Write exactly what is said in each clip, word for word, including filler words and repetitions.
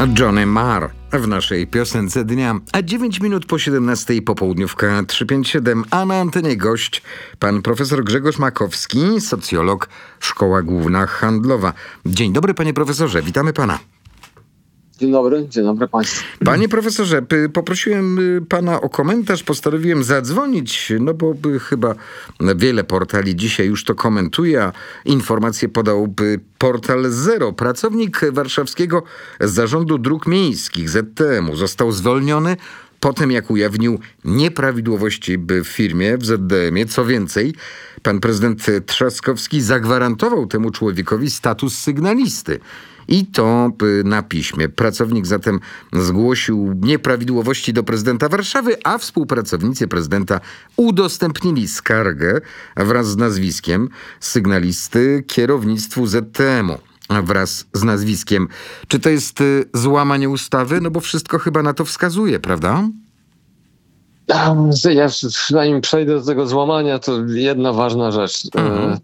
Johnny Marr w naszej piosence dnia, a dziewięć minut po siedemnastej popołudniówka trzysta pięćdziesiąt siedem, a na antenie gość pan profesor Grzegorz Makowski, socjolog, Szkoła Główna Handlowa. Dzień dobry, panie profesorze, witamy pana. Dzień dobry, dzień dobry państwu. Panie profesorze, poprosiłem pana o komentarz, postanowiłem zadzwonić, no bo chyba wiele portali dzisiaj już to komentuje, a informację podał portal Zero. Pracownik warszawskiego Zarządu Dróg Miejskich Z T M-u został zwolniony po tym, jak ujawnił nieprawidłowości w firmie, w Z D M-ie. Co więcej, pan prezydent Trzaskowski zagwarantował temu człowiekowi status sygnalisty. I to na piśmie. Pracownik zatem zgłosił nieprawidłowości do prezydenta Warszawy, a współpracownicy prezydenta udostępnili skargę wraz z nazwiskiem sygnalisty kierownictwu Z T M-u. Wraz z nazwiskiem. Czy to jest złamanie ustawy? No bo wszystko chyba na to wskazuje, prawda? Ja zanim przejdę do tego złamania, to jedna ważna rzecz. Mhm.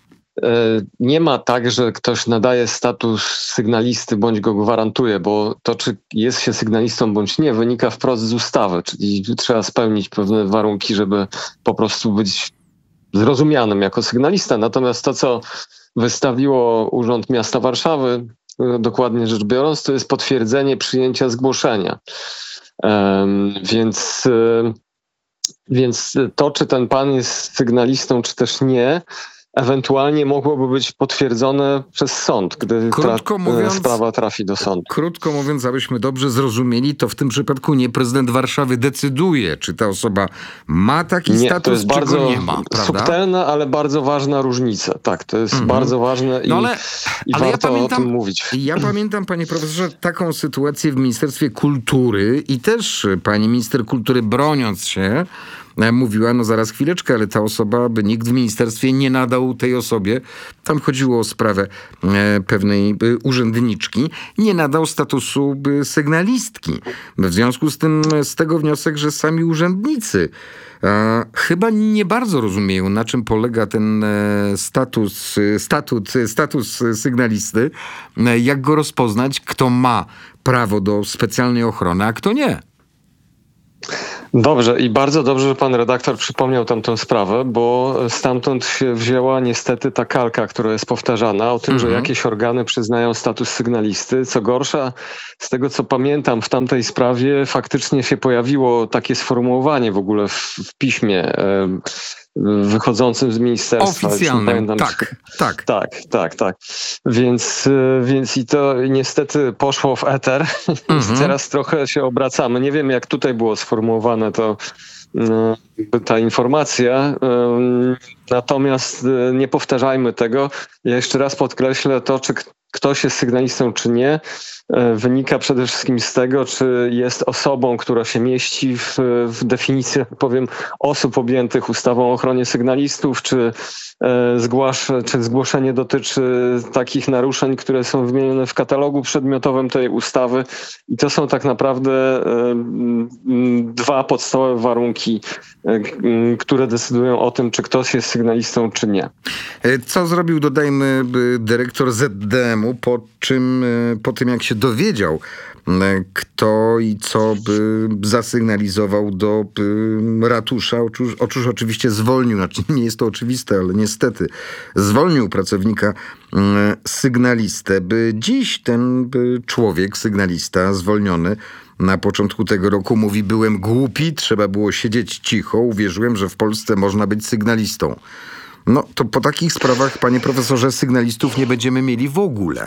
Nie ma tak, że ktoś nadaje status sygnalisty bądź go gwarantuje, bo to, czy jest się sygnalistą bądź nie, wynika wprost z ustawy, czyli trzeba spełnić pewne warunki, żeby po prostu być zrozumianym jako sygnalista. Natomiast to, co wystawiło Urząd Miasta Warszawy, dokładnie rzecz biorąc, to jest potwierdzenie przyjęcia zgłoszenia. Um, więc, więc to, czy ten pan jest sygnalistą, czy też nie, ewentualnie mogłoby być potwierdzone przez sąd, gdy ta mówiąc, sprawa trafi do sądu. Krótko mówiąc, abyśmy dobrze zrozumieli, to w tym przypadku nie prezydent Warszawy decyduje, czy ta osoba ma taki nie, status, to jest czy bardzo go nie ma. Prawda? Subtelna, ale bardzo ważna różnica. Tak, to jest mhm. bardzo ważne i, no ale, i ale warto ja pamiętam, o tym mówić. Ja pamiętam, panie profesorze, taką sytuację w Ministerstwie Kultury i też pani minister kultury, broniąc się, mówiła, no zaraz chwileczkę, ale ta osoba, by nikt w ministerstwie nie nadał tej osobie, tam chodziło o sprawę e, pewnej e, urzędniczki, nie nadał statusu e, sygnalistki. W związku z tym z tego wniosek, że sami urzędnicy e, chyba nie bardzo rozumieją, na czym polega ten e, status, e, statut, e, status sygnalisty, e, jak go rozpoznać, kto ma prawo do specjalnej ochrony, a kto nie. Dobrze i bardzo dobrze, że pan redaktor przypomniał tamtą sprawę, bo stamtąd się wzięła niestety ta kalka, która jest powtarzana o tym, mhm. że jakieś organy przyznają status sygnalisty. Co gorsza, z tego co pamiętam, w tamtej sprawie faktycznie się pojawiło takie sformułowanie w ogóle w, w piśmie e, wychodzącym z ministerstwa. Oficjalnym, pamiętam, tak, czy... tak. Tak, tak, tak. Więc, więc i to niestety poszło w eter. Mhm. Teraz trochę się obracamy. Nie wiem, jak tutaj było sformułowane to ta informacja. Natomiast nie powtarzajmy tego. Ja jeszcze raz podkreślę to, czy ktoś jest sygnalistą, czy nie, wynika przede wszystkim z tego, czy jest osobą, która się mieści w, w definicji, jak powiem, osób objętych ustawą o ochronie sygnalistów, czy, e, zgłasz, czy zgłoszenie dotyczy takich naruszeń, które są wymienione w katalogu przedmiotowym tej ustawy. I to są tak naprawdę e, dwa podstawowe warunki, e, które decydują o tym, czy ktoś jest sygnalistą, czy nie. Co zrobił, dodajmy, dyrektor Z D M-u po czym, po tym, jak się dowiedział, kto i co by zasygnalizował do ratusza. Otóż, otóż oczywiście zwolnił, znaczy nie jest to oczywiste, ale niestety zwolnił pracownika sygnalistę. By dziś ten człowiek, sygnalista zwolniony na początku tego roku mówi: byłem głupi, trzeba było siedzieć cicho, uwierzyłem, że w Polsce można być sygnalistą. No to po takich sprawach, panie profesorze, sygnalistów nie będziemy mieli w ogóle.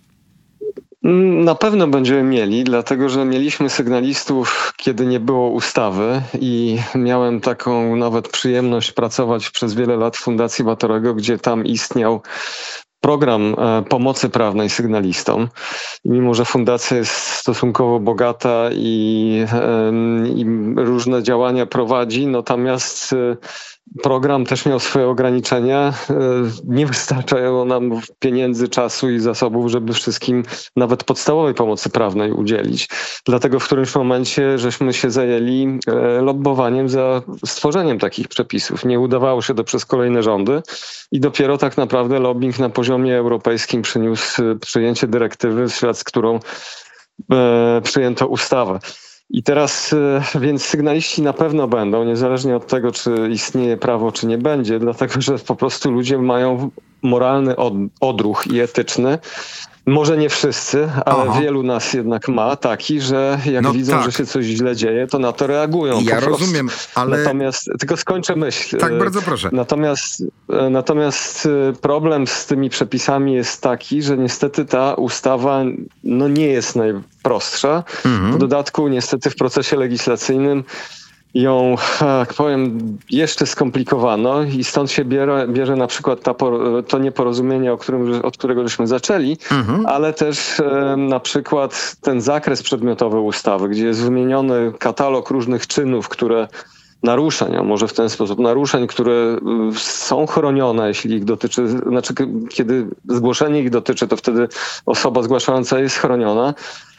Na pewno będziemy mieli, dlatego że mieliśmy sygnalistów, kiedy nie było ustawy i miałem taką nawet przyjemność pracować przez wiele lat w Fundacji Batorego, gdzie tam istniał program pomocy prawnej sygnalistom. I mimo że fundacja jest stosunkowo bogata i, i różne działania prowadzi, natomiast program też miał swoje ograniczenia. Nie wystarczało nam pieniędzy, czasu i zasobów, żeby wszystkim nawet podstawowej pomocy prawnej udzielić. Dlatego w którymś momencie żeśmy się zajęli lobbowaniem za stworzeniem takich przepisów. Nie udawało się to przez kolejne rządy i dopiero tak naprawdę lobbying na poziomie europejskim przyniósł przyjęcie dyrektywy, w ślad z którą e, przyjęto ustawę. I teraz, e, więc sygnaliści na pewno będą, niezależnie od tego, czy istnieje prawo, czy nie będzie, dlatego że po prostu ludzie mają moralny od, odruch i etyczny. Może nie wszyscy, ale Aha. wielu nas jednak ma taki, że jak No widzą, tak. że się coś źle dzieje, to na to reagują. Ja po prostu. rozumiem, ale... Natomiast, tylko skończę myśl. Tak, bardzo proszę. Natomiast, natomiast problem z tymi przepisami jest taki, że niestety ta ustawa no, nie jest najprostsza. Mhm. W dodatku niestety w procesie legislacyjnym ją, jak powiem, jeszcze skomplikowano i stąd się bierze, bierze na przykład ta, to nieporozumienie, o którym, od którego żeśmy zaczęli, mhm. ale też e, na przykład ten zakres przedmiotowy ustawy, gdzie jest wymieniony katalog różnych czynów, które naruszeń, a może w ten sposób naruszeń, które są chronione, jeśli ich dotyczy, znaczy kiedy zgłoszenie ich dotyczy, to wtedy osoba zgłaszająca jest chroniona,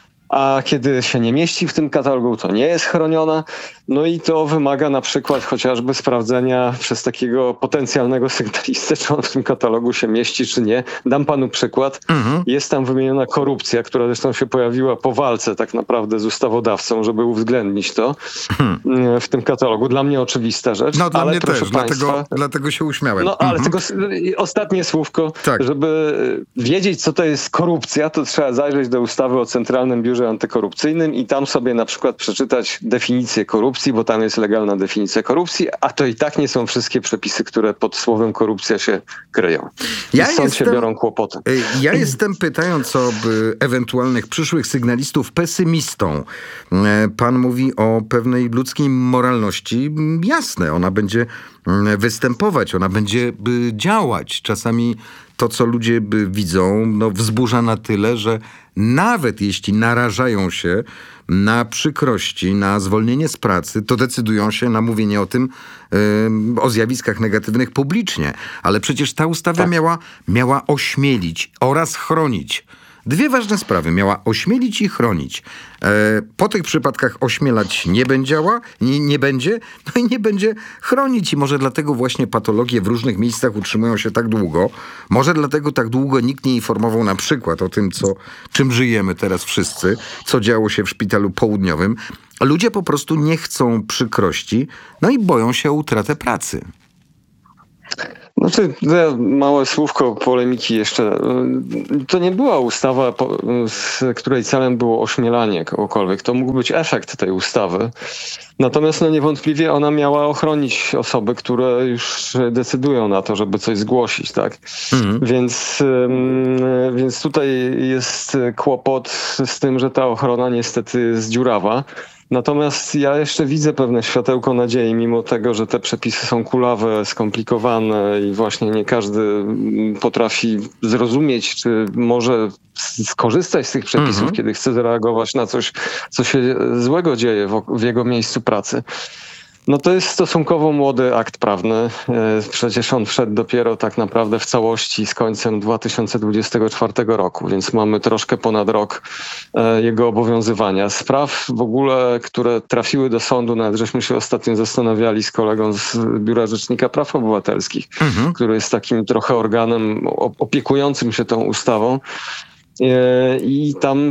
a kiedy się nie mieści w tym katalogu, to nie jest chroniona. No i to wymaga na przykład chociażby sprawdzenia przez takiego potencjalnego sygnalistę, czy on w tym katalogu się mieści, czy nie. Dam panu przykład. Mhm. Jest tam wymieniona korupcja, która zresztą się pojawiła po walce tak naprawdę z ustawodawcą, żeby uwzględnić to hmm. w tym katalogu. Dla mnie oczywista rzecz. No dla ale mnie proszę też, państwa, dlatego, dlatego się uśmiałem. No ale mhm. tylko ostatnie słówko, tak. żeby wiedzieć, co to jest korupcja, to trzeba zajrzeć do ustawy o Centralnym Biurze Antykorupcyjnym i tam sobie na przykład przeczytać definicję korupcji, bo tam jest legalna definicja korupcji, a to i tak nie są wszystkie przepisy, które pod słowem korupcja się kryją. I ja stąd jestem, się biorą kłopoty. Ja jestem, pytając o ewentualnych przyszłych sygnalistów, pesymistą. Pan mówi o pewnej ludzkiej moralności. Jasne, ona będzie występować, ona będzie działać. Czasami to, co ludzie widzą, no, wzburza na tyle, że nawet jeśli narażają się na przykrości, na zwolnienie z pracy, to decydują się na mówienie o tym, yy, o zjawiskach negatywnych publicznie. Ale przecież ta ustawa tak. miała, miała ośmielić oraz chronić. Dwie ważne sprawy. Miała ośmielić i chronić. E, po tych przypadkach ośmielać nie będziała, nie, nie będzie, no i nie będzie chronić. I może dlatego właśnie patologie w różnych miejscach utrzymują się tak długo. Może dlatego tak długo nikt nie informował na przykład o tym, co, czym żyjemy teraz wszyscy, co działo się w szpitalu południowym. Ludzie po prostu nie chcą przykrości, no i boją się o utratę pracy. Znaczy, małe słówko polemiki jeszcze. To nie była ustawa, z której celem było ośmielanie kogokolwiek. To mógł być efekt tej ustawy. Natomiast no niewątpliwie ona miała ochronić osoby, które już decydują na to, żeby coś zgłosić, tak? Mhm. Więc, więc tutaj jest kłopot z tym, że ta ochrona niestety jest dziurawa. Natomiast ja jeszcze widzę pewne światełko nadziei, mimo tego, że te przepisy są kulawe, skomplikowane i właśnie nie każdy potrafi zrozumieć, czy może skorzystać z tych przepisów, mhm. kiedy chce zareagować na coś, co się złego dzieje w, w jego miejscu pracy. No to jest stosunkowo młody akt prawny. Przecież on wszedł dopiero tak naprawdę w całości z końcem dwa tysiące dwudziestego czwartego roku, więc mamy troszkę ponad rok jego obowiązywania. Spraw w ogóle, które trafiły do sądu, nawet żeśmy się ostatnio zastanawiali z kolegą z Biura Rzecznika Praw Obywatelskich, mhm. który jest takim trochę organem opiekującym się tą ustawą. I tam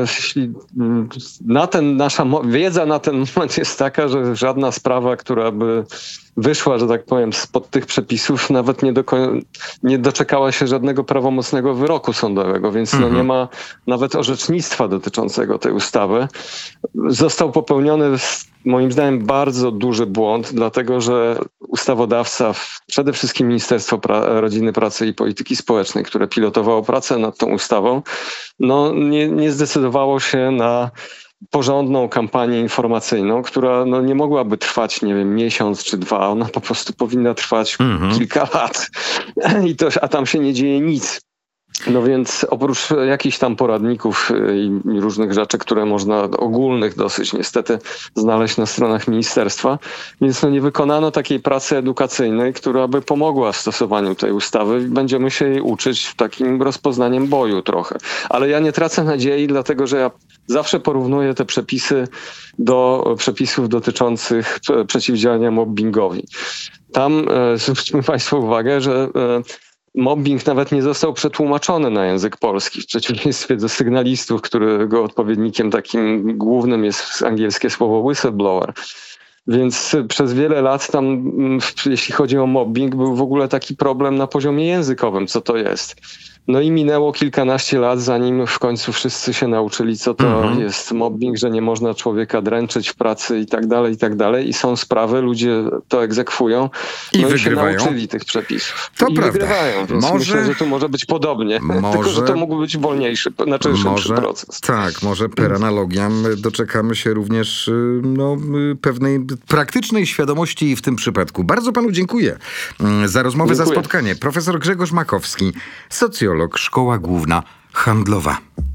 na ten, nasza wiedza na ten moment jest taka, że żadna sprawa, która by wyszła, że tak powiem, spod tych przepisów, nawet nie, doko- nie doczekała się żadnego prawomocnego wyroku sądowego, więc mhm. no nie ma nawet orzecznictwa dotyczącego tej ustawy. Został popełniony moim zdaniem bardzo duży błąd, dlatego że ustawodawca, przede wszystkim Ministerstwo pra- Rodziny, Pracy i Polityki Społecznej, które pilotowało pracę nad tą ustawą, no nie, nie zdecydowało się na porządną kampanię informacyjną, która no, nie mogłaby trwać, nie wiem, miesiąc czy dwa. Ona po prostu powinna trwać mm-hmm. kilka lat. I to, a tam się nie dzieje nic. No więc oprócz jakichś tam poradników i różnych rzeczy, które można ogólnych dosyć niestety znaleźć na stronach ministerstwa, więc no nie wykonano takiej pracy edukacyjnej, która by pomogła w stosowaniu tej ustawy. Będziemy się jej uczyć takim rozpoznaniem boju trochę. Ale ja nie tracę nadziei, dlatego że ja zawsze porównuję te przepisy do przepisów dotyczących przeciwdziałania mobbingowi. Tam zwróćmy Państwu uwagę, że mobbing nawet nie został przetłumaczony na język polski, w przeciwieństwie do sygnalistów, którego odpowiednikiem takim głównym jest angielskie słowo whistleblower. Więc przez wiele lat tam, jeśli chodzi o mobbing, był w ogóle taki problem na poziomie językowym, co to jest. No i minęło kilkanaście lat, zanim w końcu wszyscy się nauczyli, co to mhm. jest mobbing, że nie można człowieka dręczyć w pracy i tak dalej, i tak dalej. I są sprawy, ludzie to egzekwują. I no wygrywają. I się nauczyli tych przepisów. To I prawda. wygrywają. Więc może, myślę, że tu może być podobnie. Może, Tylko, że to mógł być wolniejszy, znaczy szybszy może, proces. Tak, może per analogiam doczekamy się również no, pewnej praktycznej świadomości w tym przypadku. Bardzo panu dziękuję za rozmowę, dziękuję. za spotkanie. Profesor Grzegorz Makowski, socjolog, Szkoła Główna Handlowa.